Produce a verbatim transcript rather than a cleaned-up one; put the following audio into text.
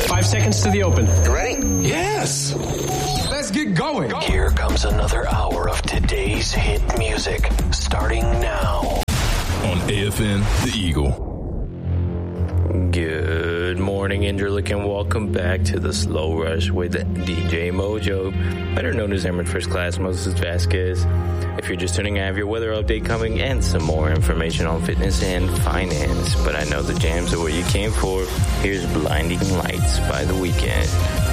Five seconds to the open. You ready? Yes. Let's get going. Here comes another hour of today's hit music, starting now. On A F N, The Eagle. Good morning, Interlick, and welcome back to the Slow Rush with D J Mojo, better known as Airman First Class Moses Vasquez. If you're just tuning in, I have your weather update coming and some more information on fitness and finance. But I know the jams are what you came for. Here's Blinding Lights by The Weeknd.